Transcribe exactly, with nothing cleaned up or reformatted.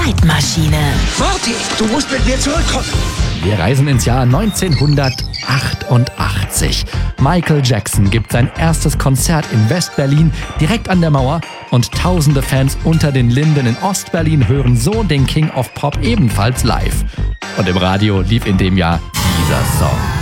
Zeitmaschine. Marty, du musst mit mir zurückkommen. Wir reisen ins Jahr neunzehnhundertachtundachtzig. Michael Jackson gibt sein erstes Konzert in West-Berlin, direkt an der Mauer, und tausende Fans unter den Linden in Ost-Berlin hören so den King of Pop ebenfalls live. Und im Radio lief in dem Jahr dieser Song.